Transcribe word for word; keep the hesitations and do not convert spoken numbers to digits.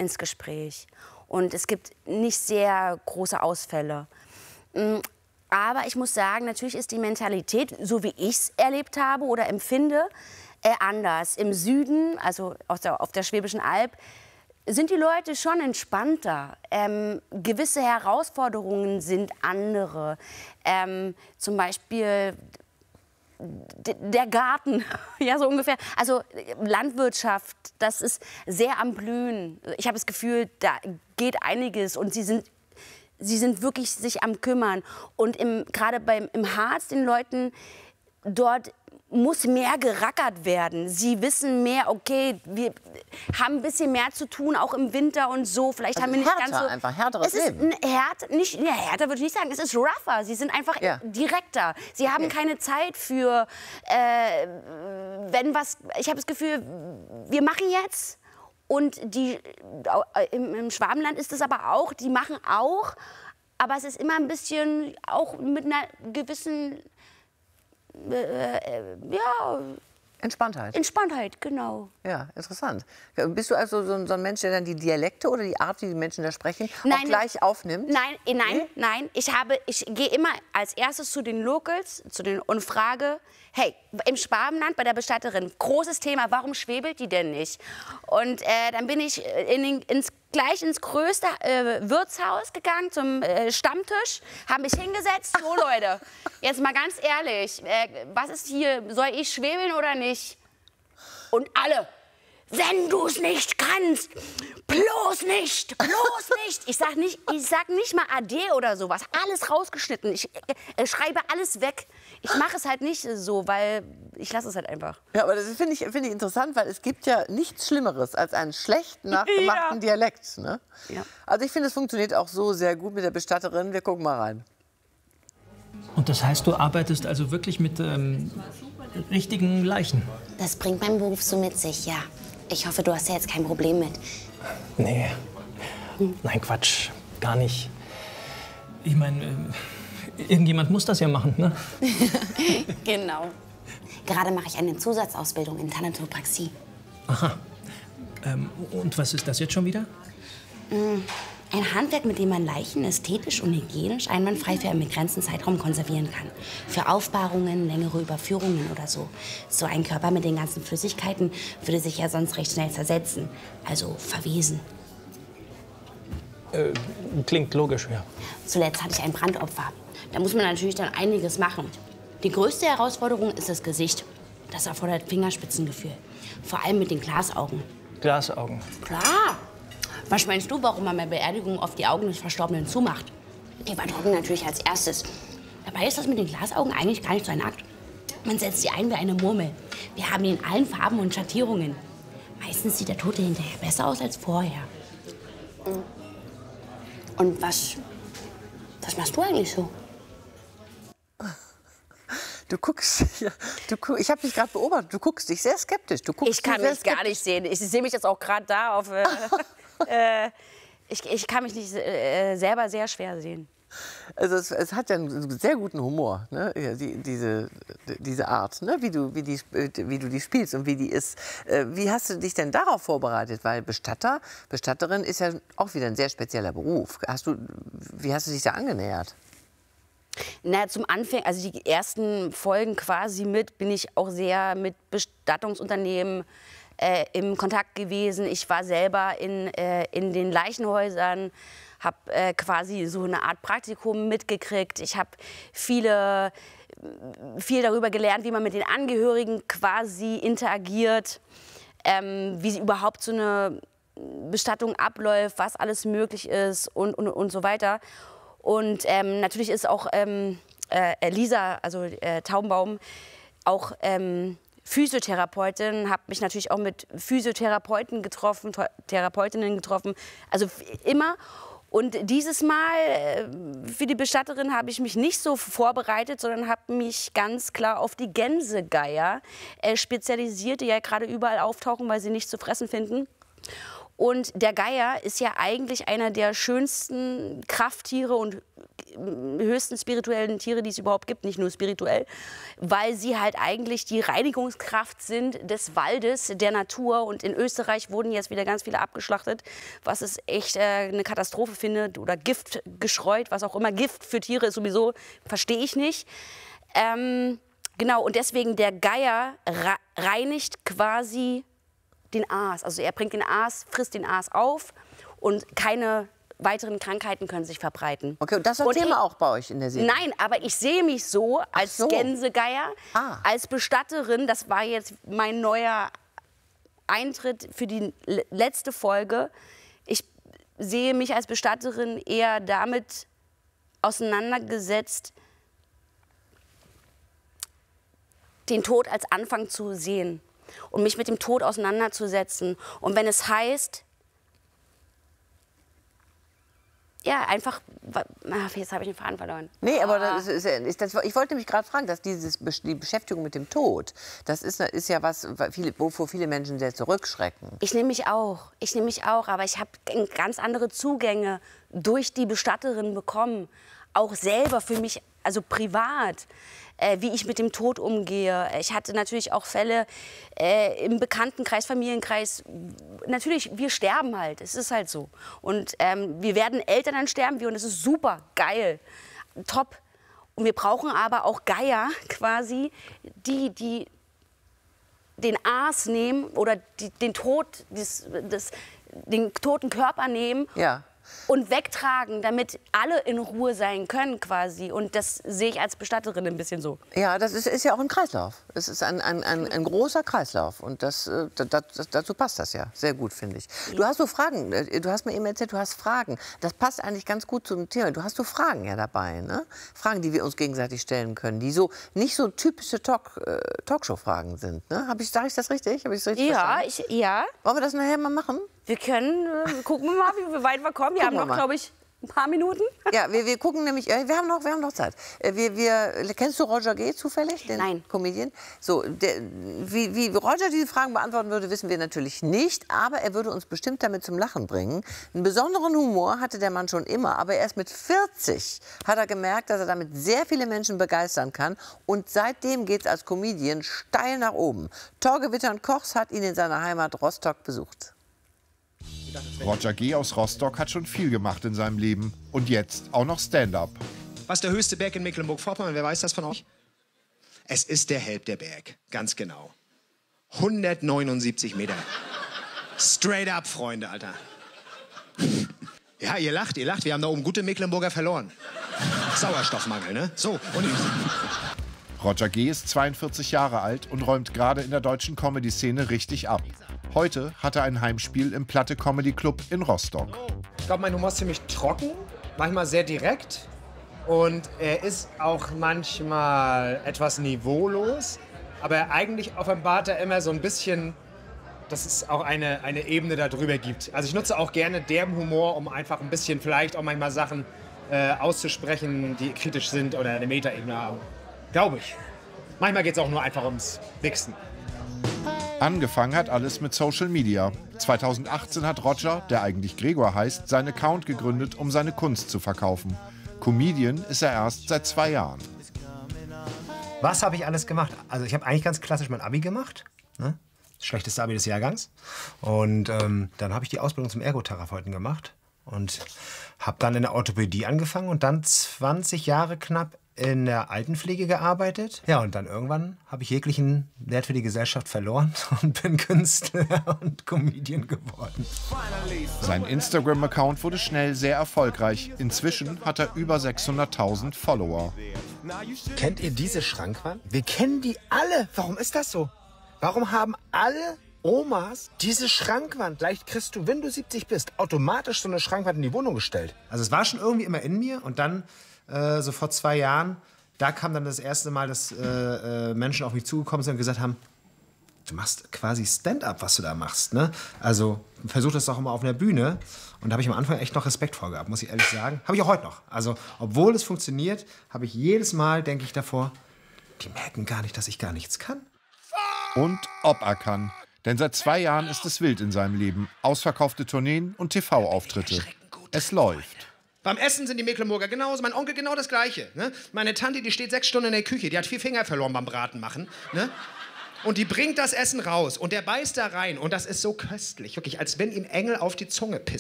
ins Gespräch. Und es gibt nicht sehr große Ausfälle. Aber ich muss sagen, natürlich ist die Mentalität, so wie ich es erlebt habe oder empfinde, äh, anders. Im Süden, also auf der, auf der Schwäbischen Alb, sind die Leute schon entspannter. Ähm, gewisse Herausforderungen sind andere. Ähm, zum Beispiel der Garten, ja, so ungefähr. Also Landwirtschaft, das ist sehr am Blühen. Ich habe das Gefühl, da geht einiges und sie sind, sie sind wirklich sich am Kümmern. Und im, gerade beim, im Harz, den Leuten dort muss mehr gerackert werden. Sie wissen mehr, okay, wir haben ein bisschen mehr zu tun, auch im Winter und so. Vielleicht also haben wir nicht härter, ganz so. einfach härteres es ist Leben. Härter, nicht, ja, härter würde ich nicht sagen. Es ist rougher. Sie sind einfach ja. direkter. Sie haben okay. keine Zeit für, äh, wenn was. Ich habe das Gefühl, wir machen jetzt. Und die, im, im Schwabenland ist es aber auch. Die machen auch. Aber es ist immer ein bisschen auch mit einer gewissen Äh, äh, ja. Entspanntheit. Entspanntheit, genau. Ja, interessant. Bist du also so, so ein Mensch, der dann die Dialekte oder die Art, wie die Menschen da sprechen, nein, auch gleich aufnimmt? Nein, nein, nee? nein. Ich, habe, ich gehe immer als erstes zu den Locals zu den, und frage, hey, im Schwabenland bei der Bestatterin, großes Thema, warum schwebelt die denn nicht? Und äh, dann bin ich in den, ins, gleich ins größte äh, Wirtshaus gegangen, zum äh, Stammtisch, habe mich hingesetzt. So, Leute, jetzt mal ganz ehrlich, äh, was ist hier, soll ich schwebeln oder nicht? Und alle, wenn du es nicht kannst, bloß nicht, bloß nicht. Ich sag nicht, ich sag nicht mal Ade oder sowas, alles rausgeschnitten. Ich äh, schreibe alles weg. Ich mache es halt nicht so, weil ich lasse es halt einfach. Ja, aber das finde ich, find ich interessant, weil es gibt ja nichts Schlimmeres als einen schlecht nachgemachten ja. Dialekt. Ne? Ja. Also ich finde, es funktioniert auch so sehr gut mit der Bestatterin. Wir gucken mal rein. Und das heißt, du arbeitest also wirklich mit ähm, richtigen Leichen? Das bringt mein Beruf so mit sich, ja. Ich hoffe, du hast ja jetzt kein Problem mit. Nee. Hm. Nein, Quatsch. Gar nicht. Ich meine, äh, irgendjemand muss das ja machen, ne? Genau. Gerade mache ich eine Zusatzausbildung in Thanatopraxie. Aha. Ähm, und was ist das jetzt schon wieder? Hm. Ein Handwerk, mit dem man Leichen ästhetisch und hygienisch einwandfrei für einen begrenzten Zeitraum konservieren kann. Für Aufbahrungen, längere Überführungen oder so. So ein Körper mit den ganzen Flüssigkeiten würde sich ja sonst recht schnell zersetzen. Also verwesen. Äh, klingt logisch, ja. Zuletzt hatte ich ein Brandopfer. Da muss man natürlich dann einiges machen. Die größte Herausforderung ist das Gesicht. Das erfordert Fingerspitzengefühl. Vor allem mit den Glasaugen. Glasaugen? Klar. Was meinst du, warum man bei Beerdigungen oft die Augen des Verstorbenen zumacht? Die vertrocknen natürlich als erstes. Dabei ist das mit den Glasaugen eigentlich gar nicht so ein Akt. Man setzt sie ein wie eine Murmel. Wir haben die in allen Farben und Schattierungen. Meistens sieht der Tote hinterher besser aus als vorher. Und was, was machst du eigentlich so? Du guckst, du guck, ich habe dich gerade beobachtet, du guckst dich sehr skeptisch. Du guckst ich kann mich gar nicht sehen. Ich sehe mich jetzt auch gerade da auf... Äh, äh, ich, ich kann mich nicht äh, selber sehr schwer sehen. Also es, es hat ja einen sehr guten Humor, ne? Ja, die, diese, diese Art, ne? wie, du, wie, die, wie du die spielst und wie die ist. Äh, wie hast du dich denn darauf vorbereitet? Weil Bestatter, Bestatterin ist ja auch wieder ein sehr spezieller Beruf. Hast du, wie hast du dich da angenähert? Na, zum Anfang, also die ersten Folgen quasi mit, bin ich auch sehr mit Bestattungsunternehmen äh, im Kontakt gewesen. Ich war selber in, äh, in den Leichenhäusern, habe äh, quasi so eine Art Praktikum mitgekriegt. Ich habe viele, viel darüber gelernt, wie man mit den Angehörigen quasi interagiert, ähm, wie überhaupt so eine Bestattung abläuft, was alles möglich ist und, und, und so weiter. Und ähm, natürlich ist auch ähm, äh, Lisa, also äh, Taubenbaum, auch ähm, Physiotherapeutin, habe mich natürlich auch mit Physiotherapeuten getroffen, Therapeutinnen getroffen, also immer. Und dieses Mal äh, für die Bestatterin habe ich mich nicht so vorbereitet, sondern habe mich ganz klar auf die Gänsegeier äh, spezialisiert, die ja gerade überall auftauchen, weil sie nichts zu fressen finden. Und der Geier ist ja eigentlich einer der schönsten Krafttiere und höchsten spirituellen Tiere, die es überhaupt gibt, nicht nur spirituell, weil sie halt eigentlich die Reinigungskraft sind des Waldes, der Natur. Und in Österreich wurden jetzt wieder ganz viele abgeschlachtet, was es echt äh, eine Katastrophe findet, oder Gift geschreut, was auch immer. Gift für Tiere ist sowieso, verstehe ich nicht. Ähm, genau, und deswegen der Geier reinigt quasi den Aas. Also er bringt den Aas, frisst den Aas auf und keine weiteren Krankheiten können sich verbreiten. Okay, und das ist ein Thema auch bei euch in der Serie? Nein, aber ich sehe mich so als so. Gänsegeier, ah. als Bestatterin. Das war jetzt mein neuer Eintritt für die letzte Folge. Ich sehe mich als Bestatterin eher damit auseinandergesetzt, den Tod als Anfang zu sehen und mich mit dem Tod auseinanderzusetzen. Und wenn es heißt, ja, einfach, ach, jetzt habe ich den Faden verloren. Nee, aber das ist, ist, das, ich wollte nämlich gerade fragen, dass dieses, die Beschäftigung mit dem Tod, das ist, ist ja was, viele, wovor viele Menschen sehr zurückschrecken. Ich nehme mich auch, ich nehme mich auch, aber ich habe ganz andere Zugänge durch die Bestatterin bekommen, auch selber für mich, also privat. Äh, wie ich mit dem Tod umgehe. Ich hatte natürlich auch Fälle äh, im Bekanntenkreis, Familienkreis. Natürlich, wir sterben halt. Es ist halt so. Und ähm, wir werden älter, dann sterben wir. Und es ist super, geil, top. Und wir brauchen aber auch Geier quasi, die, die den Aas nehmen oder die, den Tod, des, des, den toten Körper nehmen. Ja. Und wegtragen, damit alle in Ruhe sein können quasi. Und das sehe ich als Bestatterin ein bisschen so. Ja, das ist, ist ja auch ein Kreislauf. Es ist ein, ein, ein, ein großer Kreislauf. Und das, das, das, dazu passt das ja sehr gut, finde ich. Du hast so Fragen, du hast mir eben erzählt, du hast Fragen. Das passt eigentlich ganz gut zum Thema. Du hast so Fragen ja dabei, ne? Fragen, die wir uns gegenseitig stellen können, die so nicht so typische Talk, äh, Talkshow-Fragen sind. Ne? Hab ich, sag ich das richtig? Hab ich das richtig ja, ich, ja. Wollen wir das nachher mal machen? Wir können, äh, gucken wir mal, wie weit wir kommen. Wir Gucken haben noch, glaube ich, ein paar Minuten. Ja, wir, wir gucken nämlich, äh, wir haben noch, wir haben noch Zeit. Äh, wir, wir, kennst du Roger G. zufällig, den Nein. Comedian? So, der, wie, wie Roger diese Fragen beantworten würde, wissen wir natürlich nicht, aber er würde uns bestimmt damit zum Lachen bringen. Einen besonderen Humor hatte der Mann schon immer, aber erst mit vierzig hat er gemerkt, dass er damit sehr viele Menschen begeistern kann. Und seitdem geht es als Comedian steil nach oben. Torge Wittern-Kochs hat ihn in seiner Heimat Rostock besucht. Roger G. aus Rostock hat schon viel gemacht in seinem Leben. Und jetzt auch noch Stand-up. Was ist der höchste Berg in Mecklenburg-Vorpommern? Wer weiß das von euch? Es ist der Helbderberg, ganz genau. hundertneunundsiebzig Meter. Straight up, Freunde, Alter. Ja, ihr lacht, ihr lacht. Wir haben da oben gute Mecklenburger verloren. Sauerstoffmangel, ne? So, und Roger G. ist zweiundvierzig Jahre alt und räumt gerade in der deutschen Comedy-Szene richtig ab. Heute hat er ein Heimspiel im Platte Comedy Club in Rostock. Ich glaube, mein Humor ist ziemlich trocken, manchmal sehr direkt. Und er ist auch manchmal etwas niveaulos. Aber eigentlich offenbart er immer so ein bisschen, dass es auch eine, eine Ebene darüber gibt. Also ich nutze auch gerne derben Humor, um einfach ein bisschen vielleicht auch manchmal Sachen äh, auszusprechen, die kritisch sind oder eine Metaebene haben. Glaube ich. Manchmal geht es auch nur einfach ums Wichsen. Angefangen hat alles mit Social Media. zweitausendachtzehn hat Roger, der eigentlich Gregor heißt, seinen Account gegründet, um seine Kunst zu verkaufen. Comedian ist er erst seit zwei Jahren. Was habe ich alles gemacht? Also ich habe eigentlich ganz klassisch mein Abi gemacht. Ne? Das schlechteste Abi des Jahrgangs. Und ähm, dann habe ich die Ausbildung zum Ergotherapeuten gemacht. Und habe dann in der Orthopädie angefangen und dann zwanzig Jahre knapp in der Altenpflege gearbeitet. Ja, und dann irgendwann habe ich jeglichen Wert für die Gesellschaft verloren und bin Künstler und Comedian geworden. Sein Instagram-Account wurde schnell sehr erfolgreich. Inzwischen hat er über sechshunderttausend Follower. Kennt ihr diese Schrankwand? Wir kennen die alle. Warum ist das so? Warum haben alle Omas diese Schrankwand? Vielleicht kriegst du, wenn du siebzig bist, automatisch so eine Schrankwand in die Wohnung gestellt. Also es war schon irgendwie immer in mir und dann Äh, so vor zwei Jahren, da kam dann das erste Mal, dass äh, äh, Menschen auf mich zugekommen sind und gesagt haben, du machst quasi Stand-up, was du da machst, ne? Also versuch das doch immer auf einer Bühne. Und da habe ich am Anfang echt noch Respekt vor gehabt, muss ich ehrlich sagen. Habe ich auch heute noch. Also obwohl es funktioniert, habe ich jedes Mal, denke ich davor, die merken gar nicht, dass ich gar nichts kann. Und ob er kann. Denn seit zwei Jahren ist es wild in seinem Leben. Ausverkaufte Tourneen und T V-Auftritte. Es läuft. Beim Essen sind die Mecklenburger genauso, mein Onkel genau das Gleiche. Ne? Meine Tante, die steht sechs Stunden in der Küche, die hat vier Finger verloren beim Braten machen. Ne? Und die bringt das Essen raus und der beißt da rein und das ist so köstlich, wirklich, als wenn ihm Engel auf die Zunge pissen.